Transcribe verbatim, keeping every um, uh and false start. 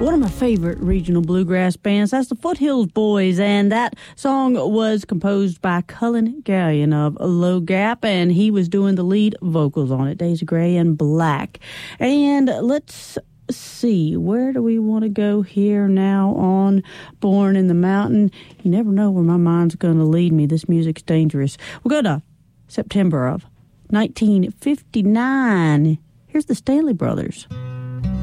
one of my favorite regional bluegrass bands. That's the Foothills Boys, and that song was composed by Cullen Gallion of Low Gap, and he was doing the lead vocals on it, Days of Gray and Black. And let's see, where do we want to go here now on Born in the Mountain? You never know where my mind's going to lead me. This music's dangerous. We'll go to September of nineteen fifty-nine. Here's the Stanley Brothers.